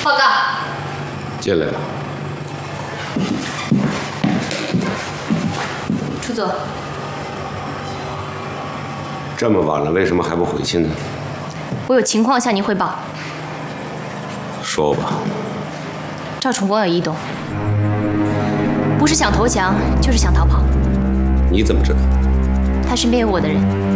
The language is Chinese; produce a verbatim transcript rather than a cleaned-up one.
报告。 进来了。 楚总， 这么晚了，为什么还不回去呢？ 我有情况向您汇报。 说吧。 赵楚某有异动，不是想投降，就是想逃跑。 你怎么知道？ 他身边有我的人。